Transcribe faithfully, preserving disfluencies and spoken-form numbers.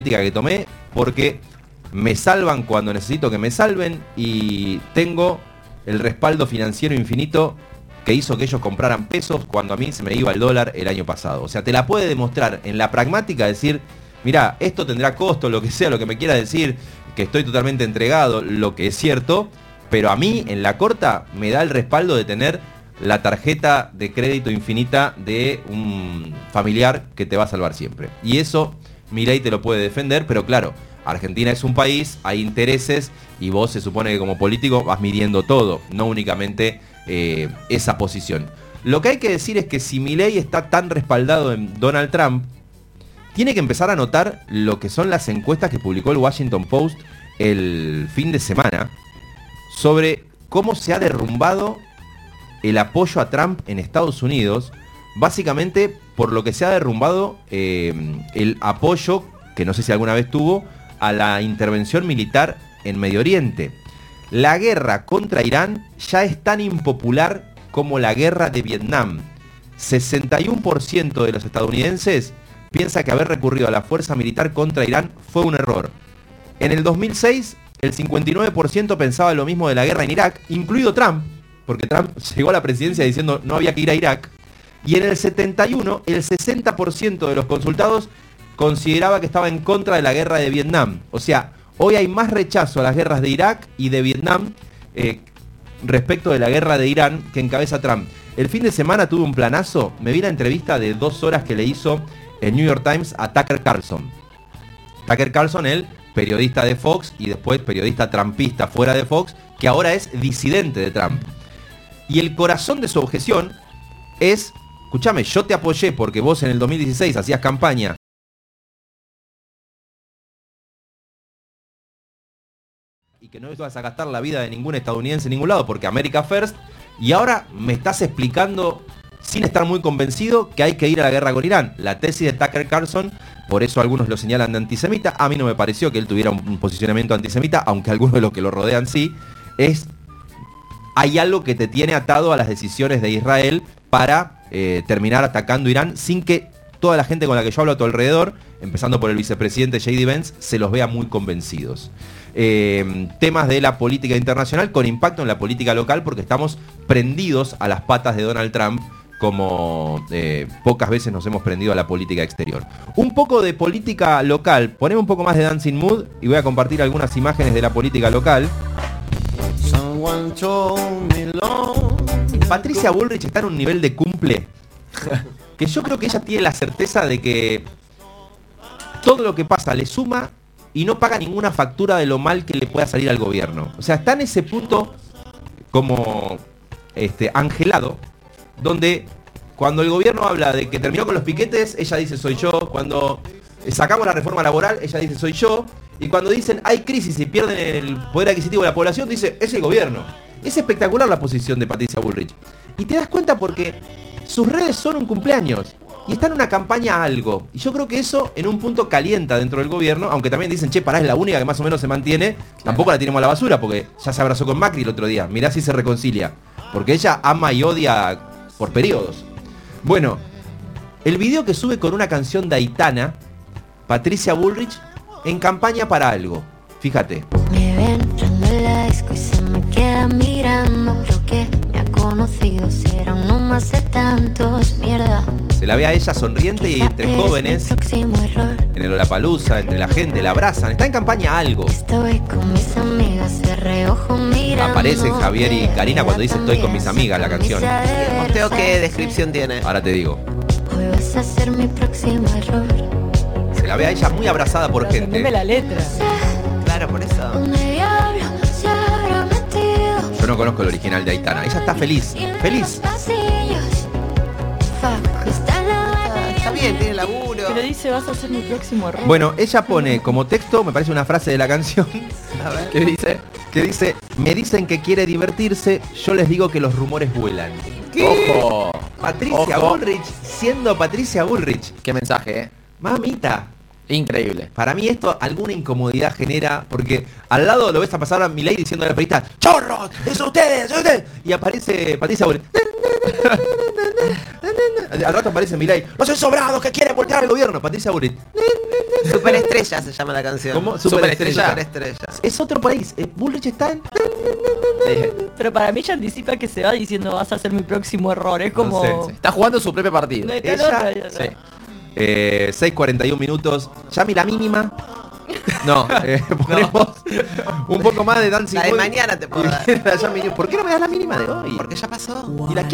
que tomé porque me salvan cuando necesito que me salven y tengo el respaldo financiero infinito que hizo que ellos compraran pesos cuando a mí se me iba el dólar el año pasado. O sea, te la puede demostrar en la pragmática, decir, mirá, esto tendrá costo, lo que sea, lo que me quiera decir, que estoy totalmente entregado, lo que es cierto, pero a mí en la corta me da el respaldo de tener la tarjeta de crédito infinita de un familiar que te va a salvar siempre. Y eso Milei te lo puede defender, pero claro, Argentina es un país, hay intereses y vos se supone que como político vas midiendo todo, no únicamente eh, esa posición. Lo que hay que decir es que si Milei está tan respaldado en Donald Trump, tiene que empezar a notar lo que son las encuestas que publicó el Washington Post el fin de semana sobre cómo se ha derrumbado el apoyo a Trump en Estados Unidos, básicamente por lo que se ha derrumbado eh, el apoyo, que no sé si alguna vez tuvo, a la intervención militar en Medio Oriente. La guerra contra Irán ya es tan impopular como la guerra de Vietnam. sesenta y uno por ciento de los estadounidenses piensa que haber recurrido a la fuerza militar contra Irán fue un error. En el dos mil seis, el cincuenta y nueve por ciento pensaba lo mismo de la guerra en Irak, incluido Trump, porque Trump llegó a la presidencia diciendo no había que ir a Irak. Y en el setenta y uno, el sesenta por ciento de los consultados consideraba que estaba en contra de la guerra de Vietnam. O sea, hoy hay más rechazo a las guerras de Irak y de Vietnam eh, respecto de la guerra de Irán que encabeza Trump. El fin de semana tuve un planazo, me vi la entrevista de dos horas que le hizo el New York Times a Tucker Carlson. Tucker Carlson, el periodista de Fox y después periodista trumpista fuera de Fox, que ahora es disidente de Trump. Y el corazón de su objeción es, escúchame, yo te apoyé porque vos en el dos mil dieciséis hacías campaña y que no ibas a gastar la vida de ningún estadounidense en ningún lado porque America First, y ahora me estás explicando sin estar muy convencido que hay que ir a la guerra con Irán. La tesis de Tucker Carlson, por eso algunos lo señalan de antisemita, a mí no me pareció que él tuviera un posicionamiento antisemita, aunque algunos de los que lo rodean sí, es hay algo que te tiene atado a las decisiones de Israel para eh, terminar atacando Irán sin que toda la gente con la que yo hablo a tu alrededor, empezando por el vicepresidente J D Vance, se los vea muy convencidos. Eh, temas de la política internacional con impacto en la política local porque estamos prendidos a las patas de Donald Trump como eh, pocas veces nos hemos prendido a la política exterior. Un poco de política local, poneme un poco más de Dancing Mood y voy a compartir algunas imágenes de la política local. Patricia Bullrich está en un nivel de cumple que yo creo que ella tiene la certeza de que todo lo que pasa le suma y no paga ninguna factura de lo mal que le pueda salir al gobierno. O sea, está en ese punto como este, angelado, donde cuando el gobierno habla de que terminó con los piquetes, ella dice soy yo. Cuando sacamos la reforma laboral, ella dice soy yo. Y cuando dicen hay crisis y pierden el poder adquisitivo de la población, dice es el gobierno. Es espectacular la posición de Patricia Bullrich. Y te das cuenta porque sus redes son un cumpleaños y está en una campaña algo. Y yo creo que eso en un punto calienta dentro del gobierno, aunque también dicen, che, pará, es la única que más o menos se mantiene. Tampoco la tiremos a la basura porque ya se abrazó con Macri el otro día. Mirá si se reconcilia. Porque ella ama y odia por periodos. Bueno, el video que sube con una canción de Aitana, Patricia Bullrich, en campaña para algo. Fíjate. Me ven entrando en la disco y se me queda mirando. Creo que me ha conocido, será uno más de tantos, mierda. Se la ve a ella sonriente y entre jóvenes, en el Lollapalooza, entre la gente, la abrazan. Está en campaña algo. Estoy con mis amigas de reojo mirando. Aparecen Javier y Karina cuando dice estoy con mis amigas, la canción. ¿El posteo qué descripción tiene? Ahora te digo. Hoy vas a ser mi próximo error. Se la ve a ella muy abrazada por Pero gente. se me la letra. Claro, por eso. Yo no conozco el original de Aitana. Ella está feliz. Feliz. Está bien, tiene laburo. Pero dice vas a ser mi próximo error. Bueno, ella pone como texto, me parece una frase de la canción, A ver. que dice, que dice, me dicen que quiere divertirse, yo les digo que los rumores vuelan. ¿Qué? Ojo. Patricia Ojo. Bullrich siendo Patricia Bullrich. Qué mensaje, eh. Mamita. Increíble. Para mí esto alguna incomodidad genera, porque al lado lo ves a pasar a Milei diciendo a la periodista, ¡chorros! ¡Eso ustedes! ¡Eso ustedes! Y aparece Patricia Bullrich. Al rato aparece Milei, ¡los sobrados que quieren voltear al gobierno! Patricia Bullrich. Superestrella se llama la canción. ¿Cómo? Superestrella. Superestrella. Es otro país. Eh, Bullrich está en... Pero para mí ella anticipa que se va diciendo vas a ser mi próximo error. Es como... No sé, Está jugando su propio partido. No, está el Ella- otro, ya está. Sí. Eh, seis cuarenta y un minutos. Llame la mínima. No, eh, ponemos un poco más de Dancing La de Queen. mañana te puedo dar. La Yami- ¿Por qué no me das la mínima de hoy? Porque ya pasó. ¿Y la